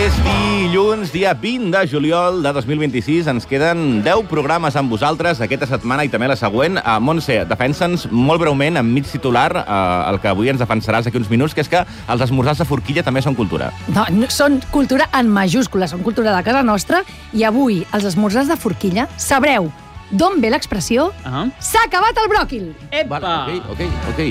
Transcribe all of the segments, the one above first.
És dilluns, dia 20 de juliol de 2026. Ens queden 10 programes amb vosaltres aquesta setmana i també la següent. Montse, defensa'ns molt breument, enmig titular, el que avui ens defensaràs d'aquí uns minuts, que és que els esmorzars de forquilla també són cultura. No, són cultura en majúscules, són cultura de casa nostra, i avui els esmorzars de forquilla sabreu d'on ve l'expressió s'ha acabat el bròquil. Epa! Vale, ok.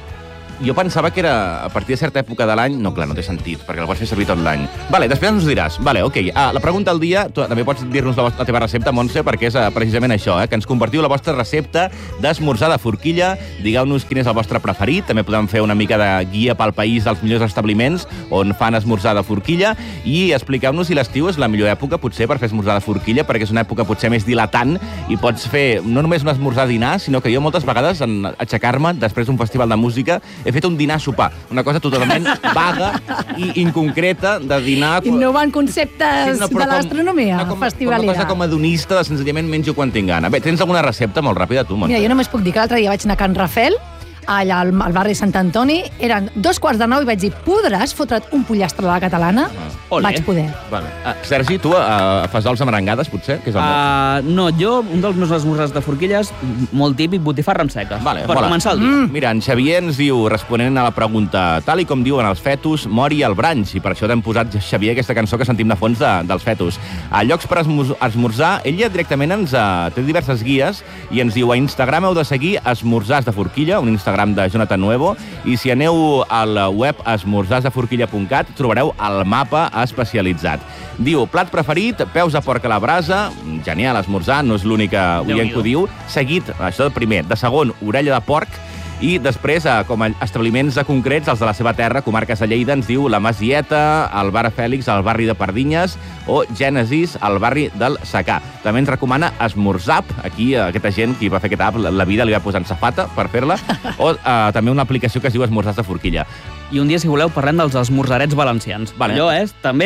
Jo pensava que era a partir de certa època de l'any. No, clar, no té sentit, perquè el pots fer servir tot l'any. Vale, després ens ho diràs. Vale, ok. La pregunta del dia, tu també pots dir-nos la teva recepta, Montse, perquè és precisament això, que ens compartiu la vostra recepta d'esmorzar de forquilla. Digueu-nos quin és el vostre preferit. També podem fer una mica de guia pel país dels millors establiments on fan esmorzar de forquilla. I expliqueu-nos si l'estiu és la millor època, potser, per fer esmorzar de forquilla, perquè és una època potser més dilatant i pots fer no només un esmorzar-dinar, sinó que jo moltes vegades, en aixecar-me després d'un festival de música, he fet un dinar-sopar, una cosa totalment vaga i inconcreta de dinar... Innovant conceptes de l'astronomia festivalera. Una cosa com hedonista, de senzillament menjo quan tinc gana. Bé, tens alguna recepta molt ràpida, tu, Montse? Mira, jo només puc dir que l'altre dia vaig anar a Can Rafel, allà al barri Sant Antoni, eren 2:15 i vaig dir, podràs fotre't un pollastre de la catalana? Vaig poder. Vale. Sergi, tu fas ols amb arengades, potser? Que és no, jo, un dels meus esmorzars de forquilles, molt típic, botifarra amb seca. Vale, per començar el dia. Mira, en Xavier ens diu, responent a la pregunta, tal i com diuen els fetus, mori el branx, i per això t'hem posat, Xavier, aquesta cançó que sentim de fons dels fetus. A llocs per esmorzar, ell ja directament ens té diverses guies i ens diu, a Instagram heu de seguir esmorzars de forquilla, un Instagram de Jonathan Nuevo, i si aneu al web esmorzarsdeforquilla.cat trobareu el mapa especialitzat. Diu, plat preferit, peus de porc a la brasa, genial, esmorzar, no és l'única oient que ho diu, seguit, això del primer, de segon, orella de porc, i després, com a establiments concrets, els de la seva terra, comarques de Lleida, ens diu la Masieta, el bar Fèlix, al barri de Pardinyes, o Gènesis, al barri del Secà. També ens recomana Esmorzap, aquí aquesta gent que va fer aquesta app, la vida li va posar en safata per fer-la, o també una aplicació que es diu Esmorzars de Forquilla. I un dia, si voleu, parlem dels esmorzarets valencians. Vale. Allò és, també...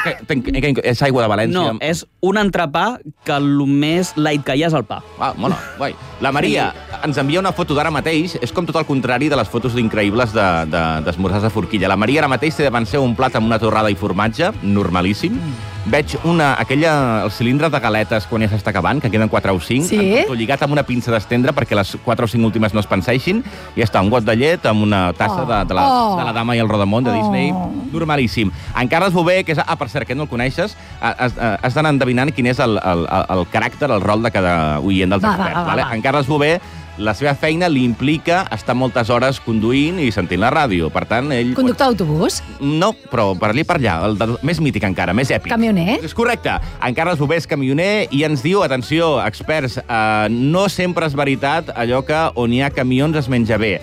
És aigua de València? No, és un entrepà que el més light que hi ha és el pa. Mola, guai. La Maria ens envia una foto d'ara mateix, és com tot el contrari de les fotos increïbles d'esmorzars de forquilla. La Maria ara mateix té davant seu un plat amb una torrada i formatge, normalíssim. Veig el cilindre de galetes quan ja s'està acabant, que queden 4 o 5, tot lligat amb una pinça d'estendre perquè les 4 o 5 últimes no es penseixin, i ja està, un got de llet amb una tassa de la Dama i el Rodamont de Disney, normalíssim. En Carles Bové, que és... per cert, que no el coneixes, has d'anar endevinant quin és el caràcter, el rol de cada oient dels experts. En Carles Bové, la seva feina li implica estar moltes hores conduint i sentint la ràdio. Per tant, ell... Conductor d'autobús? No, però per allà, el més mític encara, més èpic. Camioner? És correcte. En Carles Bové és camioner i ens diu, atenció, experts, no sempre és veritat allò que on hi ha camions es menja bé.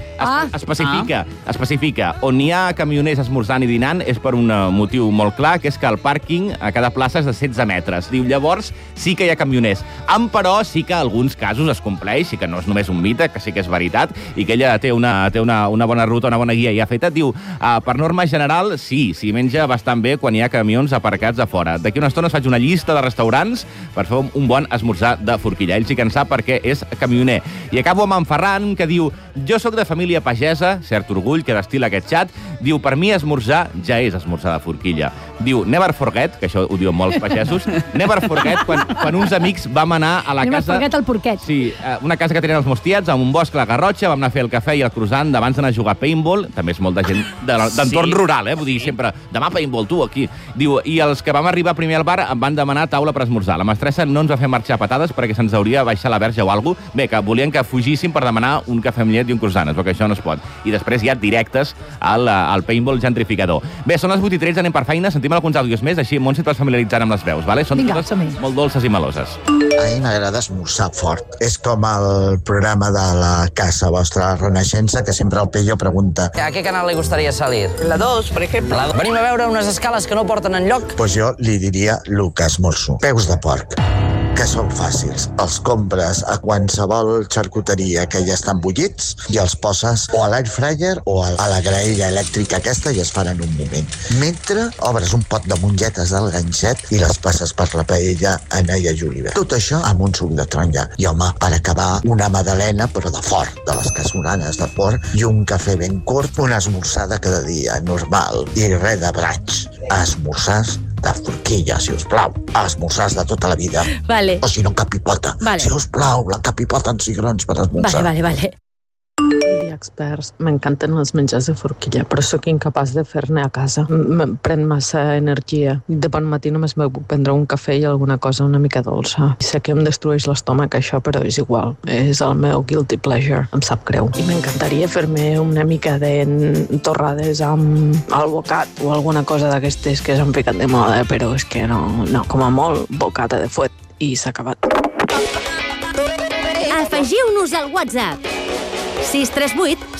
Especifica. On hi ha camioners esmorzant i dinant és per un motiu molt clar, que és que el pàrquing a cada plaça és de 16 metres. Diu, llavors sí que hi ha camioners. Però sí que en alguns casos es compleix, i que no és només un mite, que sí que és veritat, i que ella té una bona ruta, una bona guia ja feta. Diu, per norma general, sí, menja bastant bé quan hi ha camions aparcats a fora. D'aquí una estona us faig una llista de restaurants per fer un bon esmorzar de forquilla. Ell sí que en sap perquè és camioner. I acabo amb en Ferran, que diu, jo sóc de família pagesa, cert orgull que destila aquest xat, diu, per mi esmorzar ja és esmorzar de forquilla. Diu, never forget, que això ho diuen molts pagesos, never forget quan uns amics vam anar a la casa... Never forget el porquet. Sí, una casa que tenien els Mostiats, amb un bosc a la Garrotxa, vam anar a fer el cafè i el croissant d'abans d'anar a jugar a paintball, també és molt de gent d'entorn rural, vull dir, sempre, demà paintball, tu, aquí. Diu, i els que vam arribar primer al bar em van demanar taula per esmorzar. La mestressa no ens va fer marxar a patades perquè se'ns hauria baixat la verge o alguna cosa. Bé, que volien que fugíssim per demanar un cafè amb llet i un croissant, perquè això no es pot. I després ja directes al paintball gentrificador. Bé, són les 8:13, anem per feina, sentim alguns àudios més, així Montse et vas familiaritzant amb les veus, vale? Són totes molt dolces i meloses. A mi m'agrada esmorzar fort. És com el programa de la casa vostra, Renaixença, que sempre el Pello pregunta: ¿A qué canal le gustaría salir? La 2, por ejemplo. Venim a veure unes escales que no porten enlloc. Pues jo li diria Lucas Morso. Peus de porc, que són fàcils. Els compres a qualsevol xarcuteria que ja estan bullits i els poses o a l'air fryer o a la graella elèctrica aquesta i es fan en un moment. Mentre obres un pot de mongetes del ganxet i les passes per la paella en aia julivert. Tot això amb un suc de taronja. I home, per acabar, una magdalena, però de fort, de les casolanes de porc, i un cafè ben curt, una esmorzada cada dia, normal, i res de braig. A esmorzars de forquilla, si us plau. Esmorzars de tota la vida. Vale. O si no, capipota. Vale. Si us plau, la capipota en cigrons per esmorzar. Vale. Experts, m'encanten els menjars de forquilla, però sóc incapaç de fer-ne a casa. Em pren massa energia. De bon matí només me puc prendre un cafè i alguna cosa una mica dolça. Sé que em destrueix l'estómac això, però és igual. És el meu guilty pleasure. Em sap greu. I m'encantaria fer-me una mica de torrades amb albocat o alguna cosa d'aquestes que s'han ficat de moda, però és que no, com a molt, bocata de fuet i s'ha acabat. Afegiu-nos al WhatsApp 638